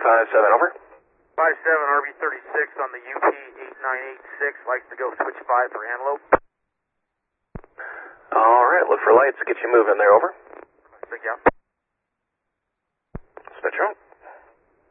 57, over. 57, RB36 on the UP 8986, likes to go switch 5 for Antelope. Alright, look for lights, get you moving there, over.